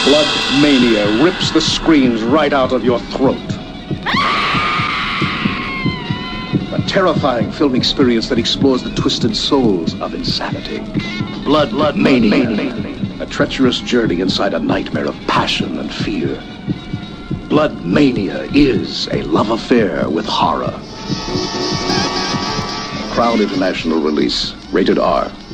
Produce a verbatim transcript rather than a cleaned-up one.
Blood Mania rips the screams right out of your throat. A terrifying film experience that explores the twisted souls of insanity. Blood, Blood Mania. Mania. A treacherous journey inside a nightmare of passion and fear. Blood Mania is a love affair with horror. Crown International release. Rated R.